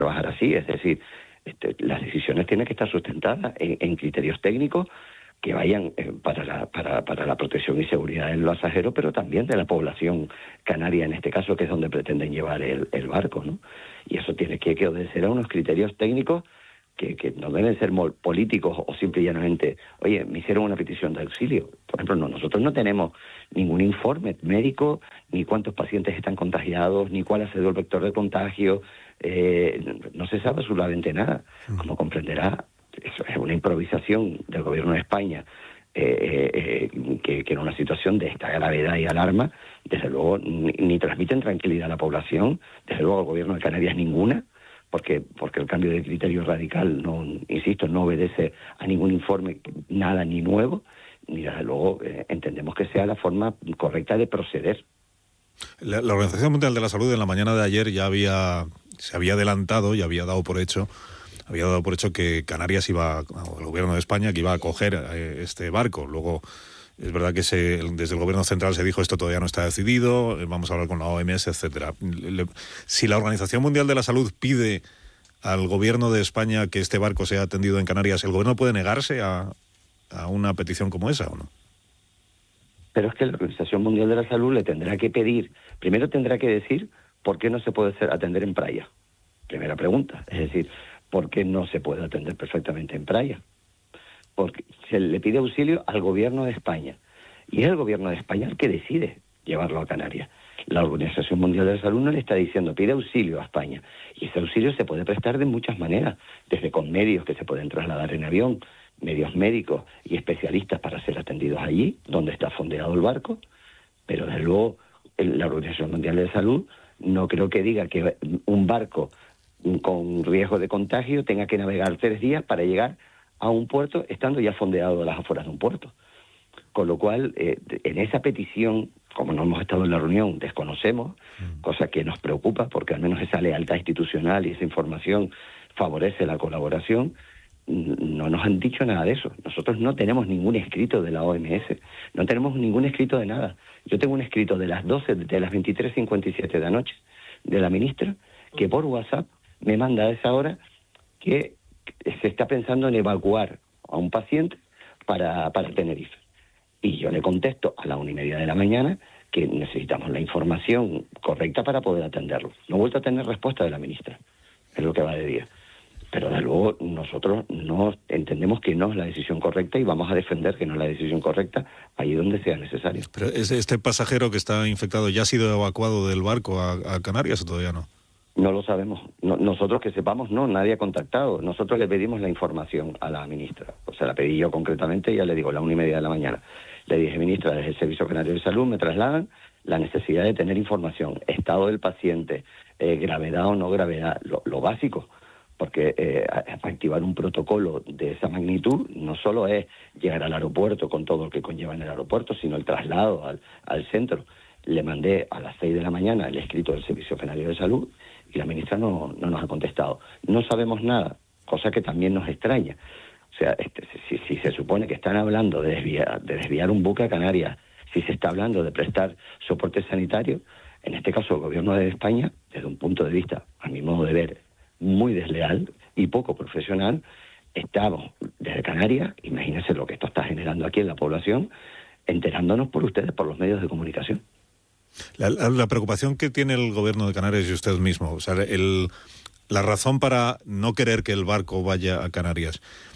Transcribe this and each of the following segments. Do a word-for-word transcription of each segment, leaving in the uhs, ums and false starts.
trabajar así, es decir, este, las decisiones tienen que estar sustentadas en, en criterios técnicos que vayan eh, para, la, para, para la protección y seguridad del pasajero, pero también de la población canaria, en este caso, que es donde pretenden llevar el, el barco, ¿no? Y eso tiene que, que obedecer a unos criterios técnicos que, que no deben ser políticos o simple y llanamente, oye, me hicieron una petición de auxilio. Por ejemplo, no, nosotros no tenemos ningún informe médico, ni cuántos pacientes están contagiados, ni cuál ha sido el vector de contagio, eh, no se sabe absolutamente nada. Como comprenderá, eso es una improvisación del gobierno de España, eh, eh, que, que en una situación de esta gravedad y alarma, desde luego, ni, ni transmiten tranquilidad a la población, desde luego al gobierno de Canarias ninguna, porque porque el cambio de criterio radical, no insisto, no obedece a ningún informe, nada ni nuevo, ni desde luego eh, entendemos que sea la forma correcta de proceder. La, la Organización Mundial de la Salud en la mañana de ayer ya había se había adelantado y había dado por hecho había dado por hecho que Canarias iba, o el gobierno de España, que iba a acoger eh, este barco. Luego es verdad que se, desde el gobierno central se dijo esto todavía no está decidido, vamos a hablar con la O M S, etcétera. Le, si la Organización Mundial de la Salud pide al gobierno de España que este barco sea atendido en Canarias, ¿el gobierno puede negarse a, a una petición como esa o no? Pero es que la Organización Mundial de la Salud le tendrá que pedir, primero tendrá que decir por qué no se puede hacer, atender en playa. Primera pregunta, es decir, ¿por qué no se puede atender perfectamente en playa? Porque se le pide auxilio al gobierno de España, y es el gobierno de España el que decide llevarlo a Canarias. La Organización Mundial de la Salud no le está diciendo, pide auxilio a España, y ese auxilio se puede prestar de muchas maneras, desde con medios que se pueden trasladar en avión, medios médicos y especialistas para ser atendidos allí, donde está fondeado el barco, pero desde luego la Organización Mundial de la Salud no creo que diga que un barco con riesgo de contagio tenga que navegar tres días para llegar a un puerto estando ya fondeado a las afueras de un puerto. Con lo cual, eh, en esa petición, como no hemos estado en la reunión, desconocemos, mm. cosa que nos preocupa porque al menos esa lealtad institucional y esa información favorece la colaboración. No nos han dicho nada de eso. Nosotros no tenemos ningún escrito de la O M S, no tenemos ningún escrito de nada. Yo tengo un escrito de las doce, de las veintitrés cincuenta y siete de la noche, de la ministra, que por WhatsApp me manda a esa hora que se está pensando en evacuar a un paciente para, para Tenerife. Y yo le contesto a la una y media de la mañana que necesitamos la información correcta para poder atenderlo. No he vuelto a tener respuesta de la ministra, es lo que va de día. Pero de luego nosotros no entendemos que no es la decisión correcta y vamos a defender que no es la decisión correcta allí donde sea necesario. Pero este pasajero que está infectado, ¿ya ha sido evacuado del barco a, a Canarias o todavía no? No lo sabemos. No, nosotros que sepamos, no, nadie ha contactado. Nosotros le pedimos la información a la ministra. O sea, la pedí yo concretamente, ya le digo, a la una y media de la mañana. Le dije, ministra, desde el Servicio Canario de Salud me trasladan la necesidad de tener información, estado del paciente, eh, gravedad o no gravedad, lo, lo básico. Porque eh, activar un protocolo de esa magnitud no solo es llegar al aeropuerto con todo lo que conlleva en el aeropuerto, sino el traslado al, al centro. Le mandé a las seis de la mañana el escrito del Servicio Canario de Salud y la ministra no, no nos ha contestado. No sabemos nada, cosa que también nos extraña. O sea, este, si, si se supone que están hablando de desviar, de desviar un buque a Canarias, si se está hablando de prestar soporte sanitario, en este caso el gobierno de España, desde un punto de vista, a mi modo de ver, muy desleal y poco profesional, estamos desde Canarias, imagínense lo que esto está generando aquí en la población, enterándonos por ustedes, por los medios de comunicación. La, la, la preocupación que tiene el gobierno de Canarias y usted mismo, o sea, el, la razón para no querer que el barco vaya a Canarias,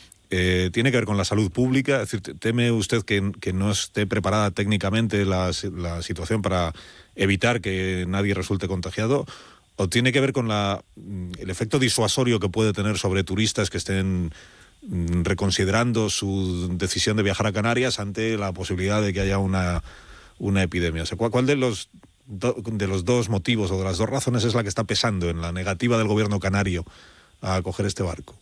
eh, ¿tiene que ver con la salud pública? Es decir, ¿teme usted que, que no esté preparada técnicamente la, la situación para evitar que nadie resulte contagiado? ¿O tiene que ver con la, el efecto disuasorio que puede tener sobre turistas que estén reconsiderando su decisión de viajar a Canarias ante la posibilidad de que haya una, una epidemia? O sea, ¿cuál, cuál de los do, de los dos motivos o de las dos razones es la que está pesando en la negativa del gobierno canario a acoger este barco?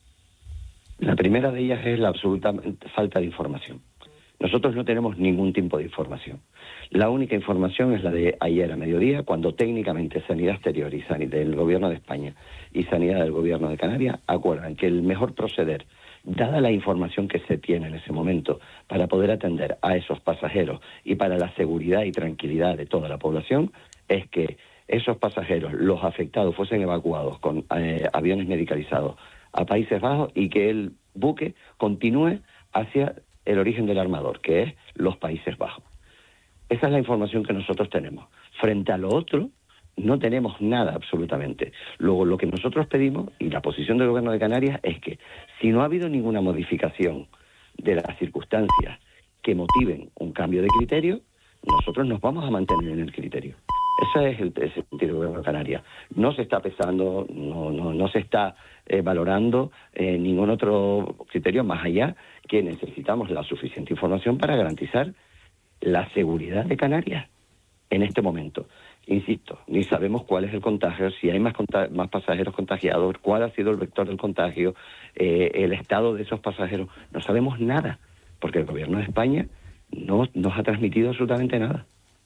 La primera de ellas es la absoluta falta de información. Nosotros no tenemos ningún tipo de información. La única información es la de ayer a mediodía, cuando técnicamente Sanidad Exterior y Sanidad del Gobierno de España y Sanidad del Gobierno de Canarias acuerdan que el mejor proceder, dada la información que se tiene en ese momento, para poder atender a esos pasajeros y para la seguridad y tranquilidad de toda la población, es que esos pasajeros, los afectados, fuesen evacuados con eh, aviones medicalizados a Países Bajos y que el buque continúe hacia el origen del armador, que es los Países Bajos. Esa es la información que nosotros tenemos. Frente a lo otro, no tenemos nada absolutamente. Luego, lo que nosotros pedimos, y la posición del Gobierno de Canarias, es que si no ha habido ninguna modificación de las circunstancias que motiven un cambio de criterio, nosotros nos vamos a mantener en el criterio. Ese es el, ese es el criterio del Gobierno de Canarias. No se está pesando, no, no, no se está eh, valorando eh, ningún otro criterio más allá que necesitamos la suficiente información para garantizar la seguridad de Canarias en este momento. Insisto, ni sabemos cuál es el contagio, si hay más, más pasajeros contagiados, cuál ha sido el vector del contagio, eh, el estado de esos pasajeros. No sabemos nada, porque el Gobierno de España no nos ha transmitido absolutamente nada.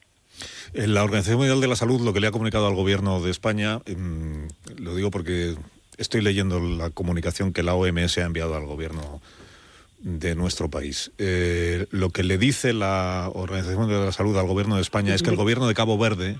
La Organización Mundial de la Salud lo que le ha comunicado al Gobierno de España, eh, lo digo porque estoy leyendo la comunicación que la O M S ha enviado al Gobierno de nuestro país. Eh, lo que le dice la Organización Mundial de la Salud al Gobierno de España es que el Gobierno de Cabo Verde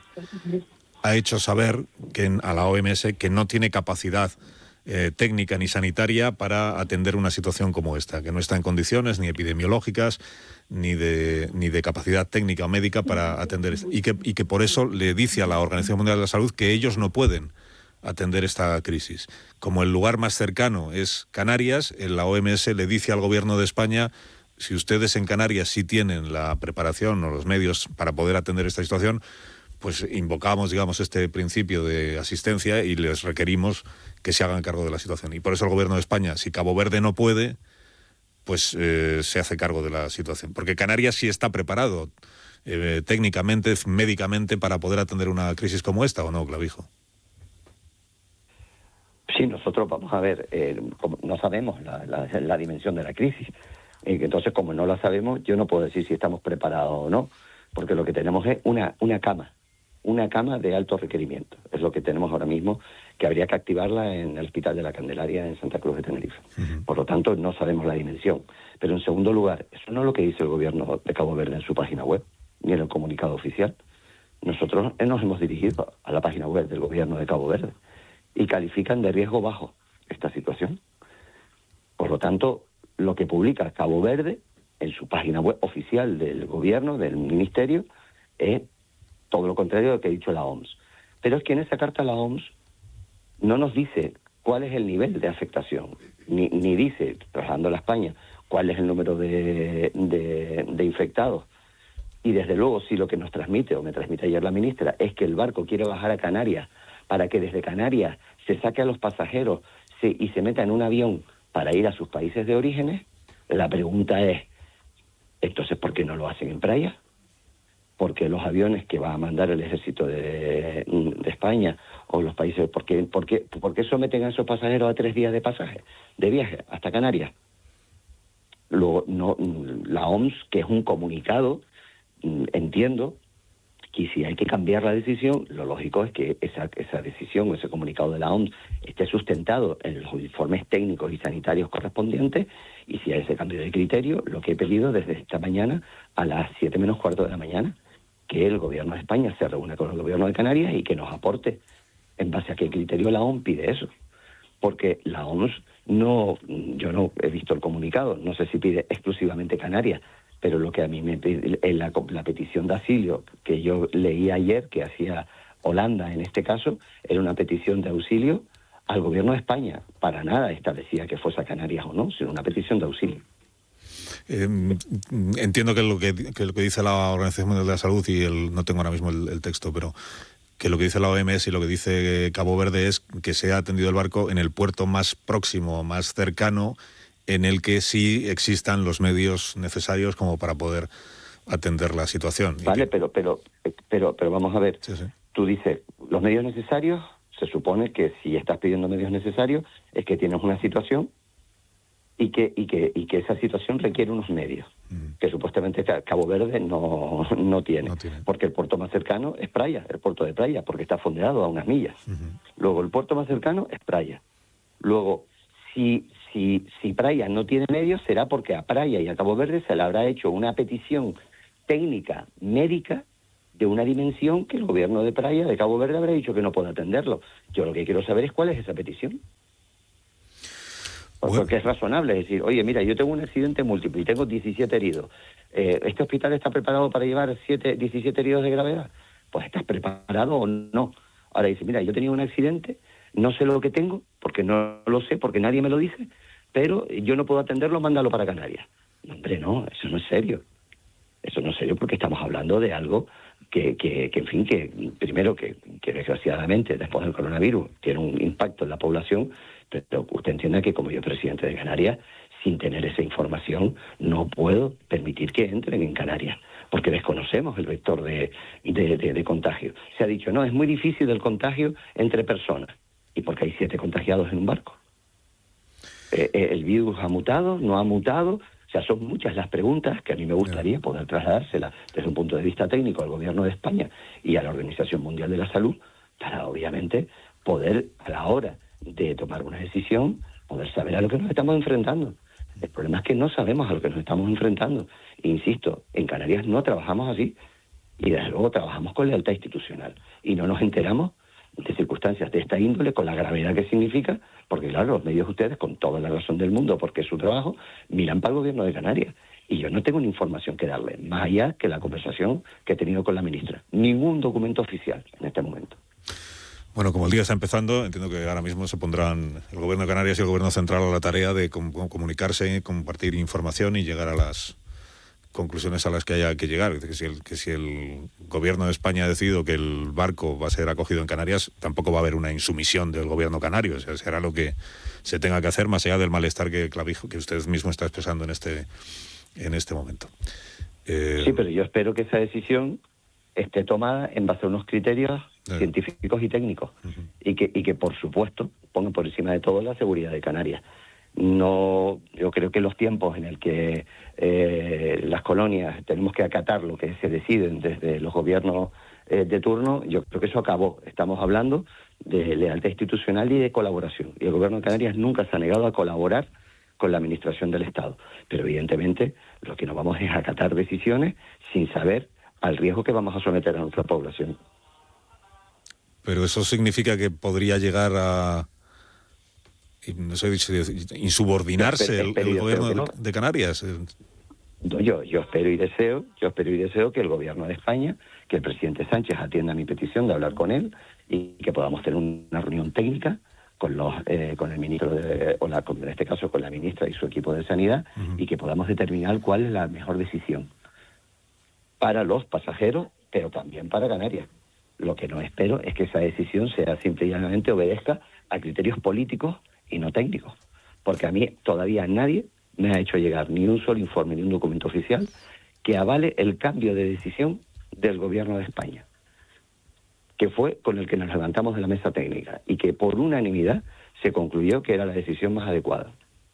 ha hecho saber que, a la O M S que no tiene capacidad eh, técnica ni sanitaria para atender una situación como esta, que no está en condiciones ni epidemiológicas ni de ni de capacidad técnica o médica para atender esto, y que, y que por eso le dice a la Organización Mundial de la Salud que ellos no pueden atender esta crisis. Como el lugar más cercano es Canarias, la O M S le dice al Gobierno de España: si ustedes en Canarias sí tienen la preparación o los medios para poder atender esta situación, pues invocamos, digamos, este principio de asistencia y les requerimos que se hagan cargo de la situación. Y por eso el Gobierno de España, si Cabo Verde no puede, pues eh, se hace cargo de la situación. Porque Canarias sí está preparado eh, técnicamente, médicamente, para poder atender una crisis como esta, ¿o no, Clavijo? Sí, nosotros vamos a ver, eh, no sabemos la, la, la dimensión de la crisis. Eh, entonces, como no la sabemos, yo no puedo decir si estamos preparados o no, porque lo que tenemos es una, una cama, una cama de alto requerimiento. Es lo que tenemos ahora mismo, que habría que activarla en el Hospital de la Candelaria en Santa Cruz de Tenerife. Uh-huh. Por lo tanto, no sabemos la dimensión. Pero en segundo lugar, eso no es lo que dice el Gobierno de Cabo Verde en su página web, ni en el comunicado oficial. Nosotros nos hemos dirigido a la página web del Gobierno de Cabo Verde y califican de riesgo bajo esta situación. Por lo tanto, lo que publica Cabo Verde en su página web oficial del gobierno, del ministerio, es todo lo contrario de lo que ha dicho la O M S. Pero es que en esa carta la O M S no nos dice cuál es el nivel de afectación, ni, ni dice, trasladando a España, cuál es el número de, de, de infectados. Y desde luego, si lo que nos transmite, o me transmite ayer la ministra, es que el barco quiere bajar a Canarias para que desde Canarias se saque a los pasajeros se, y se meta en un avión para ir a sus países de orígenes, la pregunta es, entonces, ¿por qué no lo hacen en Praia? Porque los aviones que va a mandar el ejército de, de España o los países, ¿por qué, por, qué, ¿por qué someten a esos pasajeros a tres días de pasaje, de viaje hasta Canarias? Luego, no, la O M S, que es un comunicado, entiendo que si hay que cambiar la decisión, lo lógico es que esa, esa decisión, ese comunicado de la O M S esté sustentado en los informes técnicos y sanitarios correspondientes, y si hay ese cambio de criterio, lo que he pedido desde esta mañana a las siete menos cuarto de la mañana, que el Gobierno de España se reúna con el Gobierno de Canarias y que nos aporte en base a qué criterio la O M S pide eso. Porque la O M S no, yo no he visto el comunicado, no sé si pide exclusivamente Canarias, pero lo que a mí me pide, la, la petición de auxilio que yo leí ayer, que hacía Holanda en este caso, era una petición de auxilio al Gobierno de España. Para nada establecía que fuese a Canarias o no, sino una petición de auxilio. Eh, entiendo que lo que, que lo que dice la Organización Mundial de la Salud, y el, no tengo ahora mismo el, el texto, pero que lo que dice la O M S y lo que dice Cabo Verde es que se ha atendido el barco en el puerto más próximo, más cercano, en el que sí existan los medios necesarios como para poder atender la situación. Vale, que... pero, pero, pero, pero vamos a ver. Sí, sí. Tú dices, los medios necesarios, se supone que si estás pidiendo medios necesarios es que tienes una situación y que, y que, y que esa situación requiere unos medios, mm. que supuestamente Cabo Verde no, no, tiene, no tiene, porque el puerto más cercano es Praia, el puerto de Praia, porque está fondeado a unas millas. Uh-huh. Luego, el puerto más cercano es Praia. Luego, si, si, si Praia no tiene medios, será porque a Praia y a Cabo Verde se le habrá hecho una petición técnica, médica, de una dimensión que el gobierno de Praia, de Cabo Verde, habrá dicho que no puede atenderlo. Yo lo que quiero saber es cuál es esa petición. Porque bueno. es razonable, es decir, oye, mira, yo tengo un accidente múltiple y tengo diecisiete heridos. Eh, ¿Este hospital está preparado para llevar siete, diecisiete heridos de gravedad? Pues ¿estás preparado o no? Ahora dice, mira, yo he tenido un accidente, no sé lo que tengo, porque no lo sé, porque nadie me lo dice, pero yo no puedo atenderlo, mándalo para Canarias. No, hombre, no, eso no es serio. Eso no es serio porque estamos hablando de algo que, que, que en fin, que primero que, que desgraciadamente después del coronavirus tiene un impacto en la población, pero usted entienda que como yo presidente de Canarias, sin tener esa información, no puedo permitir que entren en Canarias, porque desconocemos el vector de, de, de, de contagio. Se ha dicho, no, es muy difícil el contagio entre personas, y porque hay siete contagiados en un barco. Eh, el virus ha mutado, no ha mutado. O sea, son muchas las preguntas que a mí me gustaría poder trasladárselas desde un punto de vista técnico al Gobierno de España y a la Organización Mundial de la Salud, para obviamente poder, a la hora de tomar una decisión, poder saber a lo que nos estamos enfrentando. El problema es que no sabemos a lo que nos estamos enfrentando. Insisto, en Canarias no trabajamos así y desde luego trabajamos con lealtad institucional y no nos enteramos de circunstancias de esta índole con la gravedad que significa, porque claro, los medios ustedes, con toda la razón del mundo, porque es su trabajo, miran para el Gobierno de Canarias. Y yo no tengo ni información que darle, más allá que la conversación que he tenido con la ministra. Ningún documento oficial en este momento. Bueno, como el día está empezando, entiendo que ahora mismo se pondrán el Gobierno de Canarias y el Gobierno Central a la tarea de comunicarse, compartir información y llegar a las conclusiones a las que haya que llegar. Que si, el, que si el Gobierno de España ha decidido que el barco va a ser acogido en Canarias, tampoco va a haber una insumisión del Gobierno canario. O sea, será lo que se tenga que hacer, más allá del malestar que Clavijo, que usted mismo está expresando en este, en este momento. Eh... Sí, pero yo espero que esa decisión esté tomada en base a unos criterios eh. científicos y técnicos, uh-huh. y que y que por supuesto pongan por encima de todo la seguridad de Canarias. No, yo creo que los tiempos en el que eh, las colonias tenemos que acatar lo que se deciden desde los gobiernos eh, de turno, yo creo que eso acabó. Estamos hablando de lealtad institucional y de colaboración. Y el Gobierno de Canarias nunca se ha negado a colaborar con la administración del Estado. Pero evidentemente lo que no vamos es a acatar decisiones sin saber al riesgo que vamos a someter a nuestra población. Pero eso significa que podría llegar a... no sé, insubordinarse el, el gobierno de, no. de Canarias. Yo, yo espero y deseo, yo espero y deseo que el gobierno de España, que el presidente Sánchez atienda mi petición de hablar con él y que podamos tener una reunión técnica con los, eh, con el ministro de, o la, en este caso con la ministra y su equipo de sanidad, uh-huh. y que podamos determinar cuál es la mejor decisión para los pasajeros, pero también para Canarias. Lo que no espero es que esa decisión sea simple y llanamente obedezca a criterios políticos y no técnicos, porque a mí todavía nadie me ha hecho llegar ni un solo informe ni un documento oficial que avale el cambio de decisión del Gobierno de España, que fue con el que nos levantamos de la mesa técnica y que por unanimidad se concluyó que era la decisión más adecuada.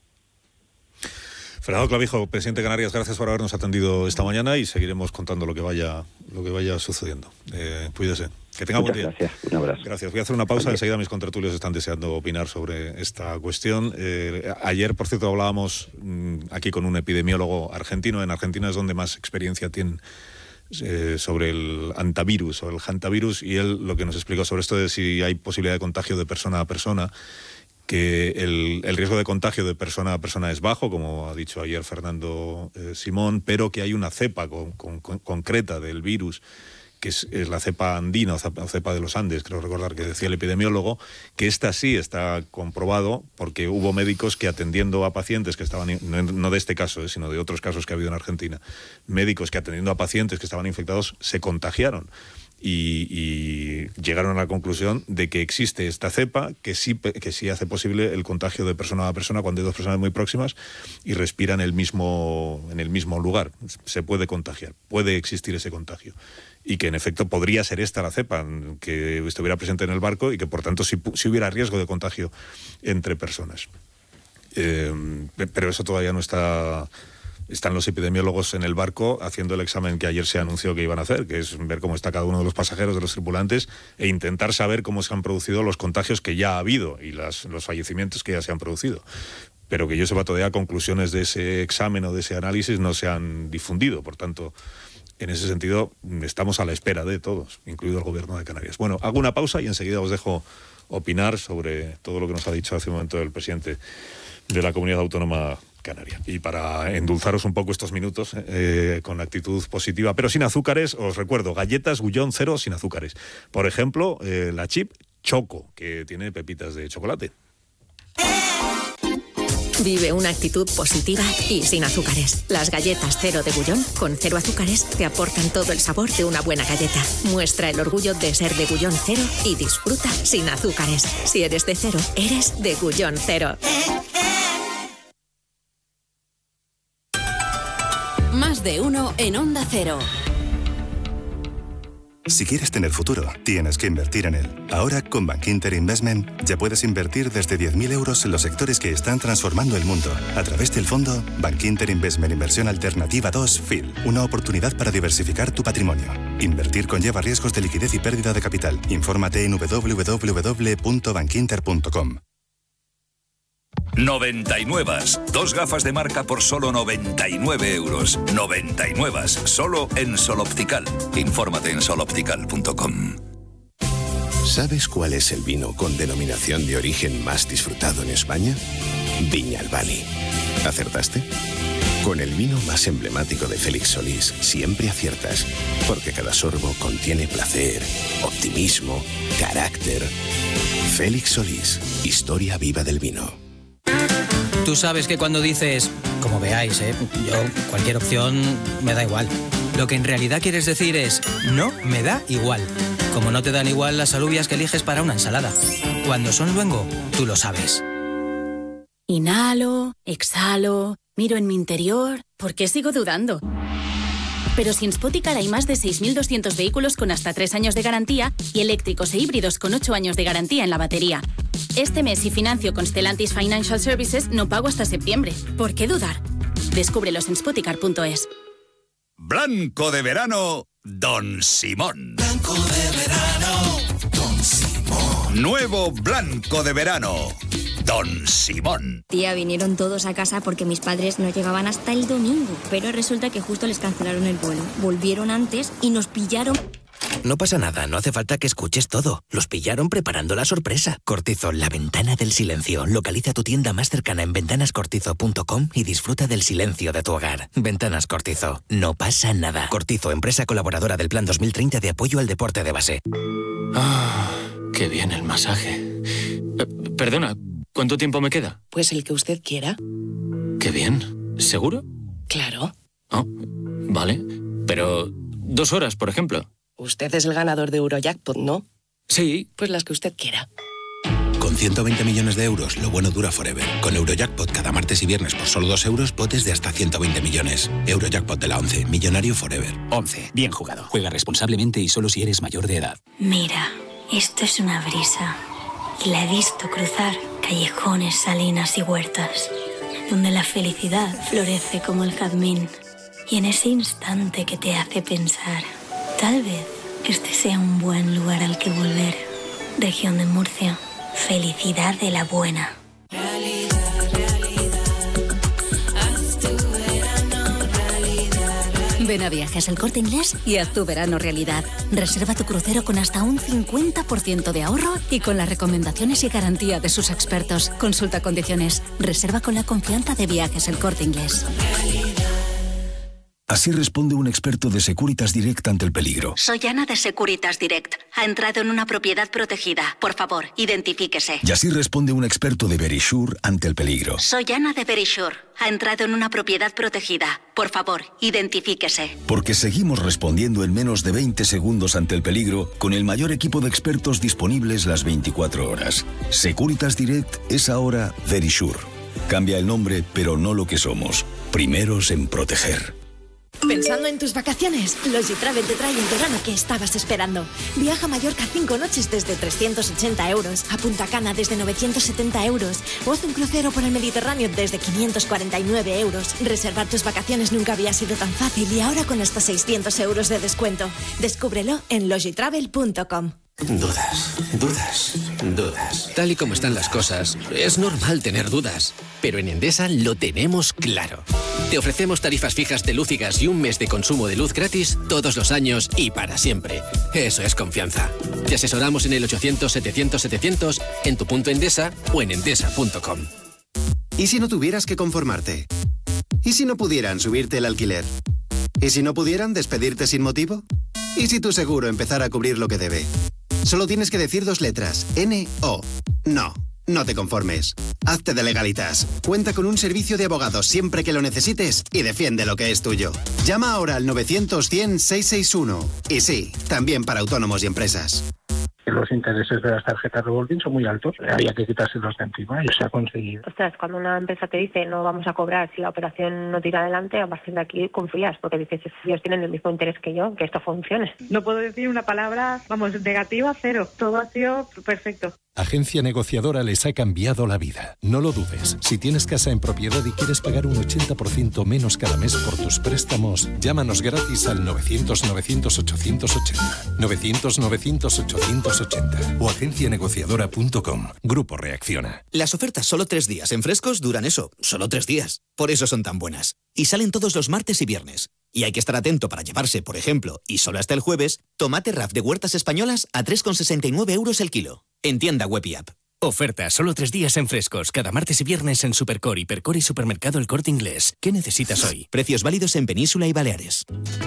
Fernando Clavijo, presidente de Canarias, gracias por habernos atendido esta mañana y seguiremos contando lo que vaya lo que vaya sucediendo. Eh, cuídese. Que tenga Muchas buen día. Gracias, un abrazo. Gracias. Voy a hacer una pausa. Enseguida mis contertulios están deseando opinar sobre esta cuestión. Eh, ayer, por cierto, hablábamos mmm, aquí con un epidemiólogo argentino. En Argentina es donde más experiencia tienen eh, sobre el hantavirus o el hantavirus, y él lo que nos explicó sobre esto de si hay posibilidad de contagio de persona a persona, que el, el riesgo de contagio de persona a persona es bajo, como ha dicho ayer Fernando eh, Simón, pero que hay una cepa con, con, con, concreta del virus, que es, es la cepa andina o cepa, cepa de los Andes, creo recordar que decía el epidemiólogo, que esta sí está comprobado porque hubo médicos que atendiendo a pacientes que estaban, no, no de este caso, eh, sino de otros casos que ha habido en Argentina, médicos que atendiendo a pacientes que estaban infectados se contagiaron. Y, y llegaron a la conclusión de que existe esta cepa que sí, que sí hace posible el contagio de persona a persona cuando hay dos personas muy próximas y respiran el mismo, en el mismo lugar. Se puede contagiar, puede existir ese contagio. Y que en efecto podría ser esta la cepa que estuviera presente en el barco y que por tanto sí, sí hubiera riesgo de contagio entre personas. Eh, pero eso todavía no está... Están los epidemiólogos en el barco haciendo el examen que ayer se anunció que iban a hacer, que es ver cómo está cada uno de los pasajeros, de los tripulantes, e intentar saber cómo se han producido los contagios que ya ha habido y las, los fallecimientos que ya se han producido. Pero que yo sepa, todavía conclusiones de ese examen o de ese análisis no se han difundido. Por tanto, en ese sentido estamos a la espera de todos, incluido el Gobierno de Canarias. Bueno, hago una pausa y enseguida os dejo opinar sobre todo lo que nos ha dicho hace un momento el presidente de la Comunidad Autónoma Canaria. Y para endulzaros un poco estos minutos eh, con actitud positiva, pero sin azúcares, os recuerdo, galletas Gullón cero sin azúcares. Por ejemplo, eh, la chip Choco, que tiene pepitas de chocolate. Vive una actitud positiva y sin azúcares. Las galletas cero de Gullón, con cero azúcares, te aportan todo el sabor de una buena galleta. Muestra el orgullo de ser de Gullón cero y disfruta sin azúcares. Si eres de cero, eres de Gullón cero. Más de uno en Onda Cero. Si quieres tener futuro, tienes que invertir en él. Ahora, con Bankinter Investment, ya puedes invertir desde diez mil euros en los sectores que están transformando el mundo. A través del fondo Bankinter Investment Inversión Alternativa dos F I L. Una oportunidad para diversificar tu patrimonio. Invertir conlleva riesgos de liquidez y pérdida de capital. Infórmate en doble u doble u doble u punto bankinter punto com. noventa y nueve. Dos gafas de marca por solo noventa y nueve euros. noventa y nueve. Solo en Sol Optical. Infórmate en sol optical punto com. ¿Sabes cuál es el vino con denominación de origen más disfrutado en España? Viña Albani. ¿Acertaste? Con el vino más emblemático de Félix Solís siempre aciertas, porque cada sorbo contiene placer, optimismo, carácter. Félix Solís, historia viva del vino. Tú sabes que cuando dices, como veáis, ¿eh? yo, cualquier opción me da igual. Lo que en realidad quieres decir es, no me da igual. Como no te dan igual las alubias que eliges para una ensalada. Cuando son luengo, tú lo sabes. Inhalo, exhalo, miro en mi interior. ¿Por qué sigo dudando? Pero si en Spoticar hay más de seis mil doscientos vehículos con hasta tres años de garantía y eléctricos e híbridos con ocho años de garantía en la batería. Este mes, si financio con Stellantis Financial Services, no pago hasta septiembre. ¿Por qué dudar? Descúbrelos en spoticar punto es. Blanco de verano, Don Simón. Blanco de verano, Don Simón. Nuevo Blanco de verano, Don Simón. Tía, vinieron todos a casa porque mis padres no llegaban hasta el domingo, pero resulta que justo les cancelaron el vuelo. Volvieron antes y nos pillaron. No pasa nada, no hace falta que escuches todo. Los pillaron preparando la sorpresa. Cortizo, la ventana del silencio. Localiza tu tienda más cercana en ventanas cortizo punto com y disfruta del silencio de tu hogar. Ventanas Cortizo, no pasa nada. Cortizo, empresa colaboradora del Plan dos mil treinta de apoyo al deporte de base. Ah, qué bien el masaje. Eh, perdona, ¿cuánto tiempo me queda? Pues el que usted quiera. Qué bien. ¿Seguro? Claro. Oh, vale. Pero dos horas, por ejemplo. Usted es el ganador de Eurojackpot, ¿no? Sí. Pues las que usted quiera. Con ciento veinte millones de euros, lo bueno dura forever. Con Eurojackpot cada martes y viernes por solo dos euros, potes de hasta ciento veinte millones. Eurojackpot de la once, millonario forever. once, bien jugado. Juega responsablemente y solo si eres mayor de edad. Mira, esto es una brisa. Y la he visto cruzar callejones, salinas y huertas, donde la felicidad florece como el jazmín. Y en ese instante que te hace pensar, tal vez este sea un buen lugar al que volver. Región de Murcia. Felicidad de la buena. Realidad, realidad. Haz tu verano realidad. Ven a Viajes El Corte Inglés y haz tu verano realidad. Reserva tu crucero con hasta un cincuenta por ciento de ahorro y con las recomendaciones y garantía de sus expertos. Consulta condiciones. Reserva con la confianza de Viajes El Corte Inglés. Así responde un experto de Securitas Direct ante el peligro. Soy Ana de Securitas Direct. Ha entrado en una propiedad protegida. Por favor, identifíquese. Y así responde un experto de Verisure ante el peligro. Soy Ana de Verisure. Ha entrado en una propiedad protegida. Por favor, identifíquese. Porque seguimos respondiendo en menos de veinte segundos ante el peligro con el mayor equipo de expertos disponibles las veinticuatro horas. Securitas Direct es ahora Verisure. Cambia el nombre, pero no lo que somos. Primeros en proteger. Pensando en tus vacaciones, Logitravel te trae el verano que estabas esperando. Viaja a Mallorca cinco noches desde trescientos ochenta euros, a Punta Cana desde novecientos setenta euros o haz un crucero por el Mediterráneo desde quinientos cuarenta y nueve euros. Reservar tus vacaciones nunca había sido tan fácil y ahora con hasta seiscientos euros de descuento. Descúbrelo en logitravel punto com. Dudas, dudas, dudas. Tal y como están las cosas, es normal tener dudas, pero en Endesa lo tenemos claro. Te ofrecemos tarifas fijas de luz y gas y un mes de consumo de luz gratis todos los años y para siempre. Eso es confianza. Te asesoramos en el ochocientos setecientos setecientos, en tu punto Endesa o en endesa punto com. ¿Y si no tuvieras que conformarte? ¿Y si no pudieran subirte el alquiler? ¿Y si no pudieran despedirte sin motivo? ¿Y si tu seguro empezara a cubrir lo que debe? Solo tienes que decir dos letras, N O. No, no te conformes. Hazte de Legalitas. Cuenta con un servicio de abogados siempre que lo necesites y defiende lo que es tuyo. Llama ahora al novecientos cien seiscientos sesenta y uno. Y sí, también para autónomos y empresas. Los intereses de las tarjetas revolving son muy altos, había que quitárselos de encima y se ha conseguido. Ostras, cuando una empresa te dice no vamos a cobrar si la operación no tira adelante, a partir de aquí confías, porque dices, ellos tienen el mismo interés que yo, que esto funcione. No puedo decir una palabra, vamos, negativa, cero. Todo ha sido perfecto. Agencia Negociadora les ha cambiado la vida. No lo dudes. Si tienes casa en propiedad y quieres pagar un ochenta por ciento menos cada mes por tus préstamos, llámanos gratis al novecientos novecientos ochocientos ochenta. novecientos novecientos ochocientos ochenta o agencia negociadora punto com. Grupo Reacciona. Las ofertas solo tres días en Frescos duran eso, solo tres días. Por eso son tan buenas. Y salen todos los martes y viernes. Y hay que estar atento para llevarse, por ejemplo, y solo hasta el jueves, tomate R A F de Huertas Españolas a tres con sesenta y nueve euros el kilo. En tienda web y app. Oferta solo tres días en Frescos, cada martes y viernes en Supercor, Hipercor y Supermercado El Corte Inglés. ¿Qué necesitas hoy? Precios válidos en Península y Baleares.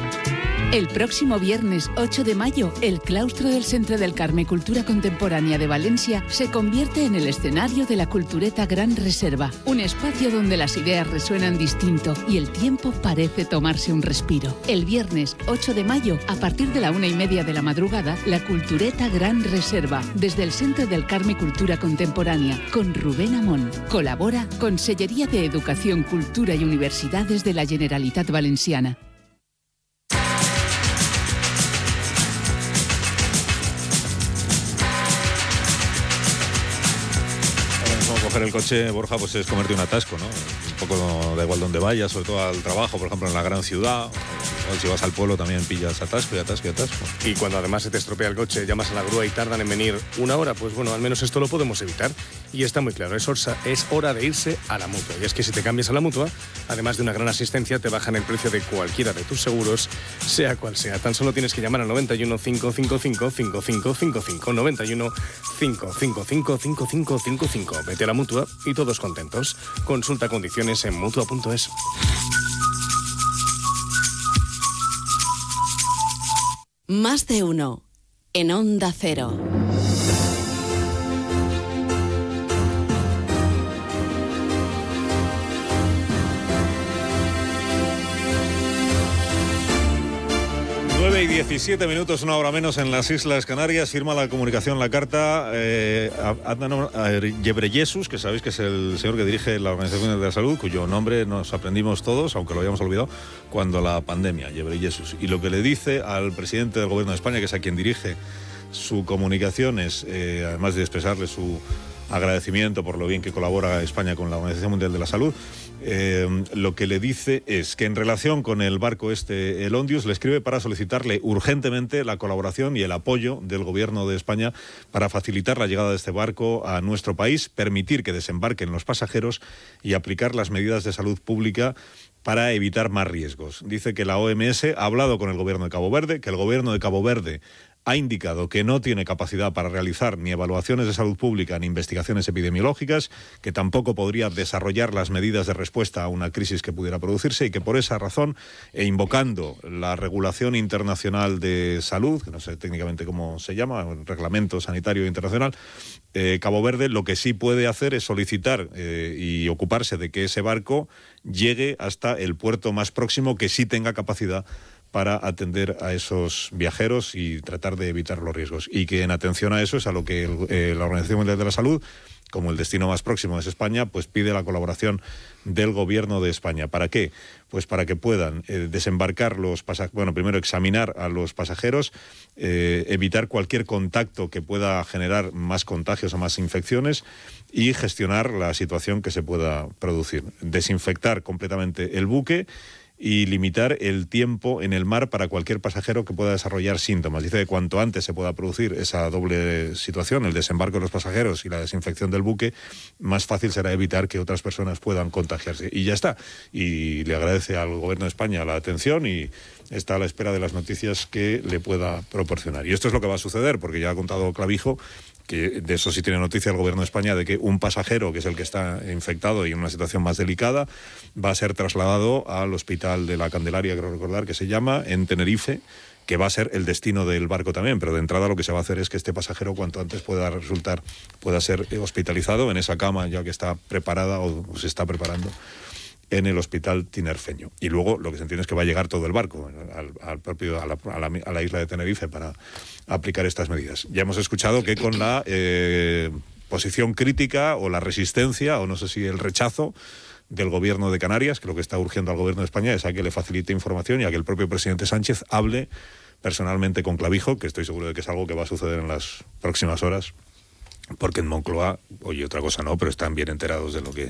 El próximo viernes ocho de mayo, el claustro del Centre del Carme Cultura Contemporánea de Valencia se convierte en el escenario de la Cultureta Gran Reserva, un espacio donde las ideas resuenan distinto y el tiempo parece tomarse un respiro. El viernes ocho de mayo, a partir de la una y media de la madrugada, la Cultureta Gran Reserva, desde el Centre del Carme Cultura Contemporánea, con Rubén Amón. Colabora Consellería de Educación, Cultura y Universidades de la Generalitat Valenciana. Coger el coche, Borja, pues es comerte un atasco, ¿no? Un poco da igual donde vayas, sobre todo al trabajo, por ejemplo, en la gran ciudad. O si vas al pueblo también pillas atasco y atasco y atasco. Y cuando además se te estropea el coche, llamas a la grúa y tardan en venir una hora, pues bueno, al menos esto lo podemos evitar. Y está muy claro, es, orsa, es hora de irse a la Mutua. Y es que si te cambias a la Mutua, además de una gran asistencia, te bajan el precio de cualquiera de tus seguros, sea cual sea. Tan solo tienes que llamar al noventa y uno, cinco cinco cinco, cinco cinco cinco cinco, noventa y uno, cinco cinco cinco, cinco cinco cinco cinco. Vete a la Mutua y todos contentos. Consulta condiciones en mutua punto es. Más de uno en Onda Cero. nueve y diecisiete minutos, una hora menos en las Islas Canarias. Firma la comunicación, la carta eh, Adhanom Ghebreyesus, que sabéis que es el señor que dirige la Organización Mundial de la Salud, cuyo nombre nos aprendimos todos, aunque lo habíamos olvidado, cuando la pandemia, Ghebreyesus. Y lo que le dice al presidente del Gobierno de España, que es a quien dirige su comunicación, es, eh, además de expresarle su agradecimiento por lo bien que colabora España con la Organización Mundial de la Salud, Eh, lo que le dice es que en relación con el barco este, el Ondius, le escribe para solicitarle urgentemente la colaboración y el apoyo del Gobierno de España para facilitar la llegada de este barco a nuestro país, permitir que desembarquen los pasajeros y aplicar las medidas de salud pública para evitar más riesgos. Dice que la O M S ha hablado con el Gobierno de Cabo Verde, que el Gobierno de Cabo Verde ha indicado que no tiene capacidad para realizar ni evaluaciones de salud pública ni investigaciones epidemiológicas, que tampoco podría desarrollar las medidas de respuesta a una crisis que pudiera producirse y que por esa razón, e invocando la regulación internacional de salud, que no sé técnicamente cómo se llama, el reglamento sanitario internacional, eh, Cabo Verde lo que sí puede hacer es solicitar eh, y ocuparse de que ese barco llegue hasta el puerto más próximo que sí tenga capacidad para atender a esos viajeros y tratar de evitar los riesgos. Y que en atención a eso es a lo que el, eh, la Organización Mundial de la Salud, como el destino más próximo es España, pues pide la colaboración del Gobierno de España. ¿Para qué? Pues para que puedan eh, desembarcar los pasajeros, bueno, primero examinar a los pasajeros, eh, evitar cualquier contacto que pueda generar más contagios o más infecciones y gestionar la situación que se pueda producir. Desinfectar completamente el buque y limitar el tiempo en el mar para cualquier pasajero que pueda desarrollar síntomas. Dice que cuanto antes se pueda producir esa doble situación, el desembarco de los pasajeros y la desinfección del buque, más fácil será evitar que otras personas puedan contagiarse. Y ya está. Y le agradece al Gobierno de España la atención y está a la espera de las noticias que le pueda proporcionar. Y esto es lo que va a suceder, porque ya ha contado Clavijo, que de eso sí tiene noticia el Gobierno de España, de que un pasajero, que es el que está infectado y en una situación más delicada, va a ser trasladado al Hospital de la Candelaria, creo recordar que se llama, en Tenerife, que va a ser el destino del barco también, pero de entrada lo que se va a hacer es que este pasajero cuanto antes pueda resultar, pueda ser hospitalizado en esa cama ya que está preparada o se está preparando en el hospital tinerfeño. Y luego lo que se entiende es que va a llegar todo el barco al, al propio, a, la, a, la, a la isla de Tenerife para aplicar estas medidas. Ya hemos escuchado que con la eh, posición crítica o la resistencia, o no sé si el rechazo del Gobierno de Canarias, que lo que está urgiendo al Gobierno de España es a que le facilite información y a que el propio presidente Sánchez hable personalmente con Clavijo, que estoy seguro de que es algo que va a suceder en las próximas horas, porque en Moncloa, oye, otra cosa no, pero están bien enterados de lo que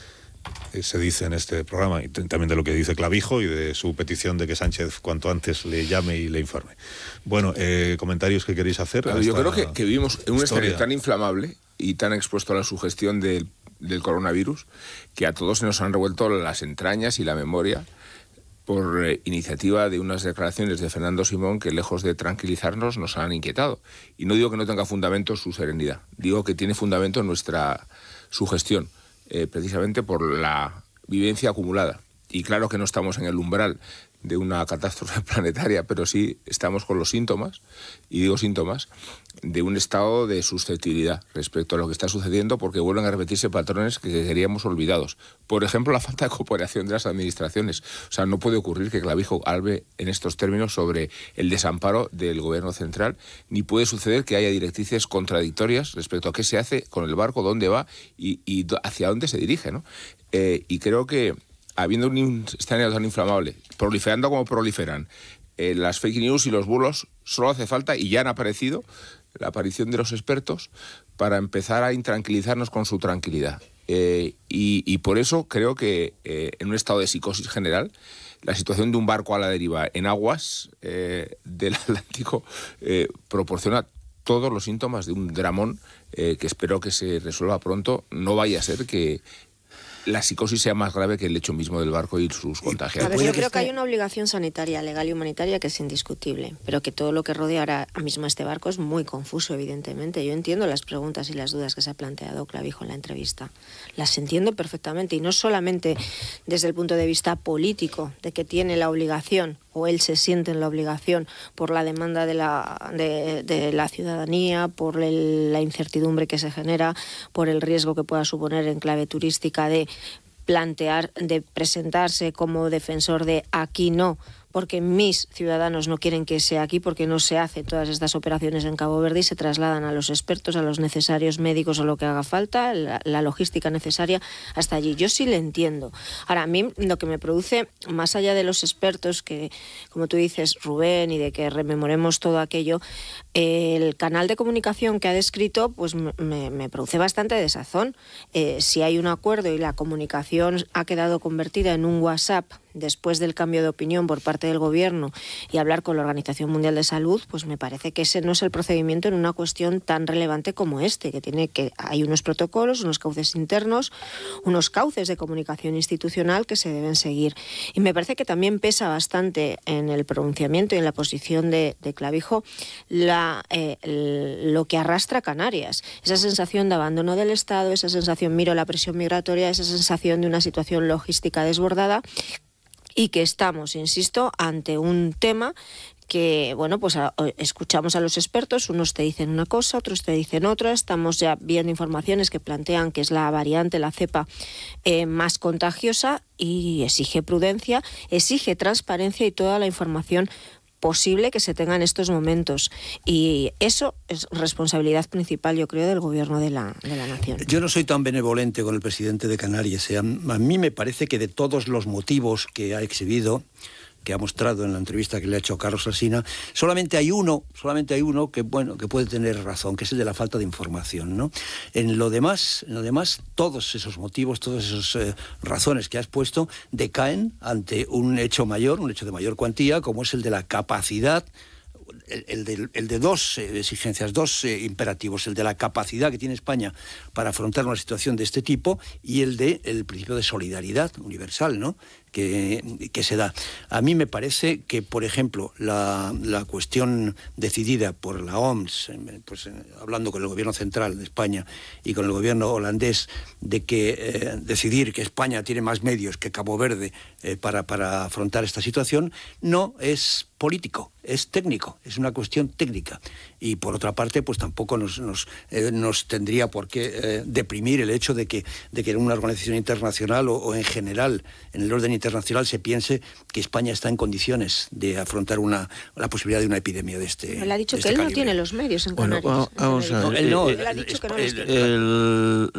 se dice en este programa y también de lo que dice Clavijo y de su petición de que Sánchez cuanto antes le llame y le informe. Bueno, eh, comentarios que queréis hacer. Claro, yo creo que, que vivimos en un escenario tan inflamable y tan expuesto a la sugestión del, del coronavirus que a todos se nos han revuelto las entrañas y la memoria por eh, iniciativa de unas declaraciones de Fernando Simón que, lejos de tranquilizarnos, nos han inquietado. Y no digo que no tenga fundamento su serenidad, digo que tiene fundamento nuestra sugestión. Eh, precisamente por la vivencia acumulada. Y claro que no estamos en el umbral de una catástrofe planetaria, pero sí estamos con los síntomas, y digo síntomas, de un estado de susceptibilidad respecto a lo que está sucediendo, porque vuelven a repetirse patrones que queríamos olvidados. Por ejemplo, la falta de cooperación de las administraciones. O sea, no puede ocurrir que Clavijo hable en estos términos sobre el desamparo del Gobierno central, ni puede suceder que haya directrices contradictorias respecto a qué se hace con el barco, dónde va y, y hacia dónde se dirige, ¿no? Eh, y creo que, habiendo un escenario tan inflamable, proliferando como proliferan, eh, las fake news y los bulos, solo hace falta, y ya han aparecido, la aparición de los expertos para empezar a intranquilizarnos con su tranquilidad. Eh, y, y por eso creo que eh, en un estado de psicosis general, la situación de un barco a la deriva en aguas eh, del Atlántico eh, proporciona todos los síntomas de un dramón eh, que espero que se resuelva pronto. No vaya a ser que la psicosis sea más grave que el hecho mismo del barco y sus contagiados. A ver, yo creo que hay una obligación sanitaria, legal y humanitaria que es indiscutible, pero que todo lo que rodea ahora mismo a este barco es muy confuso, evidentemente. Yo entiendo las preguntas y las dudas que se ha planteado Clavijo en la entrevista. Las entiendo perfectamente, y no solamente desde el punto de vista político, de que tiene la obligación, o él se siente en la obligación por la demanda de la, de, de la ciudadanía, por el, la incertidumbre que se genera, por el riesgo que pueda suponer en clave turística de plantear, de presentarse como defensor de aquí no, porque mis ciudadanos no quieren que sea aquí, porque no se hacen todas estas operaciones en Cabo Verde y se trasladan a los expertos, a los necesarios médicos o lo que haga falta, la, la logística necesaria hasta allí. Yo sí le entiendo. Ahora, a mí lo que me produce, más allá de los expertos, que como tú dices, Rubén, y de que rememoremos todo aquello, eh, el canal de comunicación que ha descrito, pues me, me produce bastante desazón. Eh, si hay un acuerdo y la comunicación ha quedado convertida en un WhatsApp después del cambio de opinión por parte del Gobierno y hablar con la Organización Mundial de Salud, pues me parece que ese no es el procedimiento en una cuestión tan relevante como este, que tiene que hay unos protocolos, unos cauces internos, unos cauces de comunicación institucional que se deben seguir. Y me parece que también pesa bastante en el pronunciamiento y en la posición de, de Clavijo la, eh, el, lo que arrastra Canarias, esa sensación de abandono del Estado, esa sensación, miro la presión migratoria, esa sensación de una situación logística desbordada, y que estamos, insisto, ante un tema que, bueno, pues a, escuchamos a los expertos, unos te dicen una cosa, otros te dicen otra, estamos ya viendo informaciones que plantean que es la variante, la cepa eh, más contagiosa, y exige prudencia, exige transparencia y toda la información posible que se tenga en estos momentos, y eso es responsabilidad principal, yo creo, del Gobierno de la, de la Nación. Yo no soy tan benevolente con el presidente de Canarias. A mí me parece que de todos los motivos que ha exhibido, que ha mostrado en la entrevista que le ha hecho Carlos Alsina, solamente hay uno, solamente hay uno que bueno, que puede tener razón, que es el de la falta de información, ¿no? En lo demás, en lo demás, todos esos motivos, todas esas eh, razones que has puesto decaen ante un hecho mayor, un hecho de mayor cuantía, como es el de la capacidad. El, el, de, el de dos eh, exigencias, dos eh, imperativos, el de la capacidad que tiene España para afrontar una situación de este tipo y el de el principio de solidaridad universal, ¿no? Que, que se da. A mí me parece que, por ejemplo, la, la cuestión decidida por la O M S, pues, hablando con el gobierno central de España y con el gobierno holandés, de que eh, decidir que España tiene más medios que Cabo Verde eh, para, para afrontar esta situación, no es político, es técnico, es una cuestión técnica. Y por otra parte, pues tampoco nos, nos, eh, nos tendría por qué eh, deprimir el hecho de que, de que en una organización internacional o, o en general, en el orden internacional, se piense que España está en condiciones de afrontar una, la posibilidad de una epidemia de este Él ha dicho de que este él calibre. no tiene los medios en Bueno, Canarias. vamos a ver. No, él no, Él ha dicho que no los tiene. El,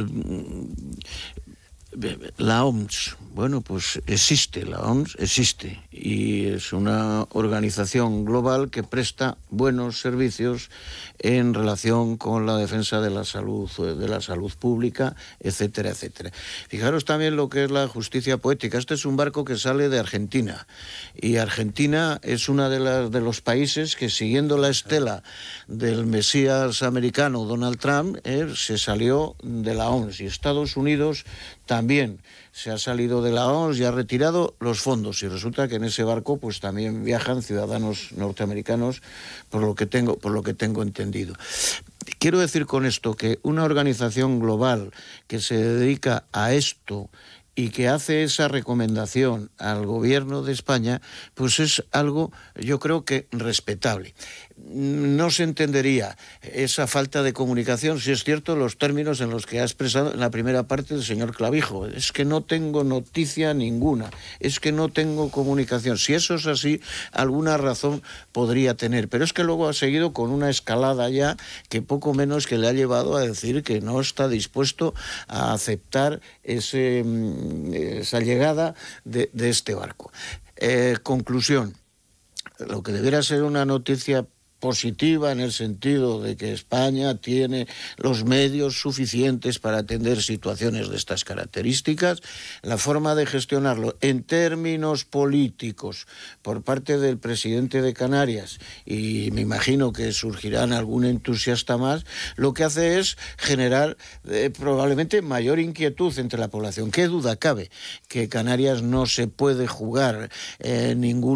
la O M S, bueno, pues existe, la O M S existe y es una organización global que presta buenos servicios en relación con la defensa de la salud, de la salud pública, etcétera, etcétera. Fijaros también lo que es la justicia poética. Este es un barco que sale de Argentina y Argentina es uno de, las, de los países que, siguiendo la estela del mesías americano Donald Trump, eh, se salió de la O M S, y Estados Unidos también se ha salido de la O M S y ha retirado los fondos, y resulta que en ese barco pues también viajan ciudadanos norteamericanos, por lo que tengo, por lo que tengo entendido. Quiero decir con esto que una organización global que se dedica a esto y que hace esa recomendación al gobierno de España, pues es algo, yo creo que respetable. No se entendería esa falta de comunicación, si es cierto, los términos en los que ha expresado en la primera parte el señor Clavijo. Es que no tengo noticia ninguna, es que no tengo comunicación. Si eso es así, alguna razón podría tener, pero es que luego ha seguido con una escalada ya que poco menos que le ha llevado a decir que no está dispuesto a aceptar ese, esa llegada de, de este barco. Eh, conclusión, lo que debiera ser una noticia positiva en el sentido de que España tiene los medios suficientes para atender situaciones de estas características, la forma de gestionarlo en términos políticos por parte del presidente de Canarias, y me imagino que surgirán algún entusiasta más, lo que hace es generar eh, probablemente mayor inquietud entre la población. ¿Qué duda cabe que Canarias no se puede jugar eh, ningún